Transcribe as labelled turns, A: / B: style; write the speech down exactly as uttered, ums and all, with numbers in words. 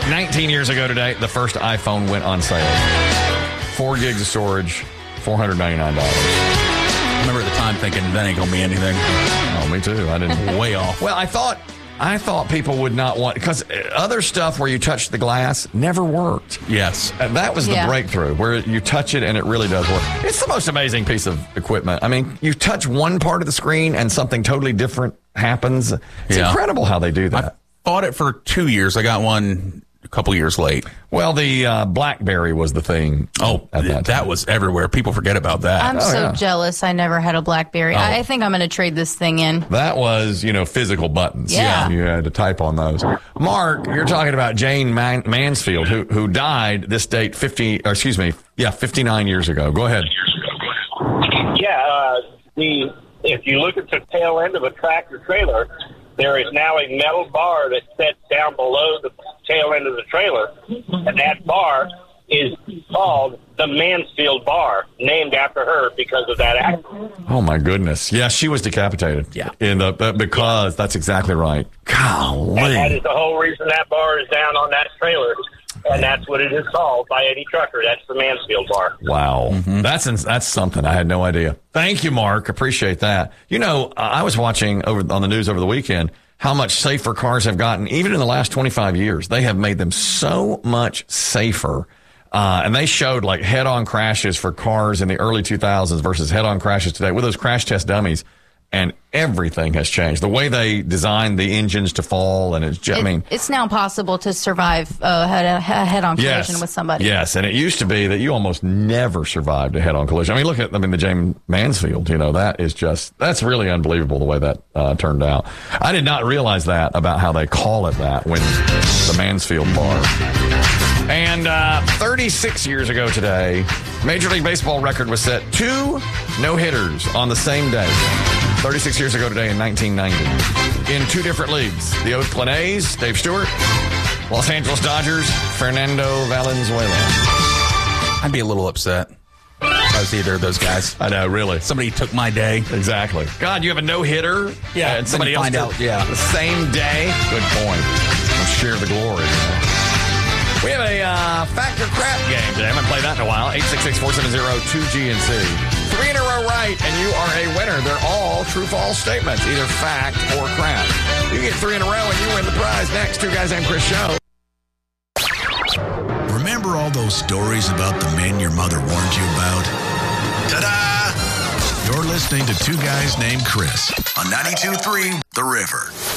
A: nineteen years ago today, the first iPhone went on sale. Four gigs of storage, four hundred ninety-nine dollars.
B: I remember at the time thinking, that ain't going to be anything.
A: Oh, me too. I didn't.
B: Way off.
A: Well, I thought I thought people would not want, because other stuff where you touch the glass never worked.
B: Yes.
A: And that was the
C: Yeah.
A: breakthrough, where you touch it and it really does work. It's the most amazing piece of equipment. I mean, you touch one part of the screen and something totally different happens. It's
B: Yeah.
A: incredible how they do that.
B: I bought it for two years. I got one a couple years late.
A: Well, the uh, BlackBerry was the thing.
B: Oh,
A: at
B: that,
A: that, time.
B: was everywhere. People forget about that.
C: I'm
A: Oh,
C: so
A: yeah.
C: jealous I never had a BlackBerry.
B: Oh.
C: I, I think I'm going to trade this thing in.
A: That was, you know, physical buttons.
C: Yeah.
A: You had to type on those. Mark, you're talking about Jane Man- Mansfield, who who died this date fifty, or excuse me, yeah, fifty-nine years ago. Go ahead.
D: Yeah, uh, the if you look at the tail end of a tractor trailer, there is now a metal bar that sits down below the tail end of the trailer, and that bar is called the Mansfield Bar, named after her because of that accident.
A: Oh my goodness. Yeah, she was decapitated.
B: Yeah.
A: In the uh, because that's exactly right.
D: And that
A: Golly.
D: is the whole reason that bar is down on that trailer, and that's what it is called by any trucker. That's the Mansfield Bar.
A: Wow.
B: Mm-hmm.
A: That's ins- that's something. I had no idea. Thank you, Mark. Appreciate that. You know, I was watching over on the news over the weekend how much safer cars have gotten, even in the last twenty-five years. They have made them so much safer. Uh, and they showed like head-on crashes for cars in the early two thousands versus head-on crashes today with those crash test dummies. And everything has changed. The way they designed the engines to fall, and it's just,
C: It-
A: I mean,
C: it's now possible to survive a head, a head-on collision with somebody.
A: Yes, and it used to be that you almost never survived a head-on collision. I mean, look at, I mean, the Jane Mansfield, you know, that is just, that's really unbelievable the way that uh, turned out. I did not realize that about how they call it that when the Mansfield Bar. And uh, thirty-six years ago today, Major League Baseball record was set. Two no-hitters on the same day. thirty-six years ago today in nineteen ninety. In two different leagues. The Oakland A's, Dave Stewart. Los Angeles Dodgers, Fernando Valenzuela.
B: I'd be a little upset if I was either of those guys.
A: I know, really.
B: Somebody took my day.
A: Exactly. God, you have a no-hitter?
B: Yeah,
A: And
B: then
A: somebody
B: you
A: else
B: find
A: did
B: out, yeah.
A: the same day? Good point. Let's share the glory. We have a uh, Fact or Crap game today. I haven't played that in a while. eight six six, four seven zero, two G N C. Three in a row right, and you are a winner. They're all true-false statements, either fact or crap. You get three in a row, and you win the prize. Next, Two Guys Named Chris show.
E: Remember all those stories about the men your mother warned you about? Ta-da! You're listening to Two Guys Named Chris on ninety-two point three The River.